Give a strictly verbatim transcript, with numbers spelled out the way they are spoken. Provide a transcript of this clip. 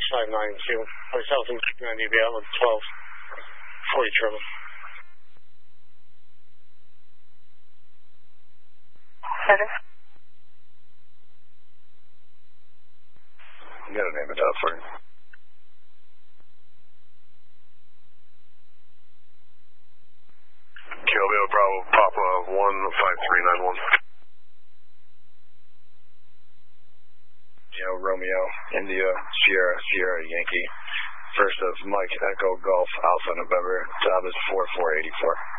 six five nine two. On Southeast ninety, be out with twelve forty triple. Center. You gotta name it out for you. Kilo Bravo Papa one five three nine one. Geo Romeo India Sierra Sierra Yankee. First of Mike Echo Golf Alpha November. Job is four four eighty four.